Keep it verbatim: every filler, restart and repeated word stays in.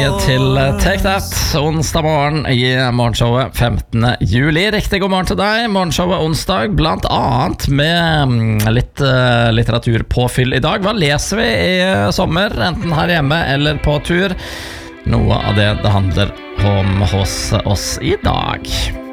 til Take That, onsdag morgen i morgenshowet femtende juli. Riktig god morgen til deg. Morgenshowet onsdag, blant annet med litt uh, litteraturpåfyll i dag. Hva leser vi i sommer, enten her hjemme eller på tur? Noe av det det handler om hos oss i dag.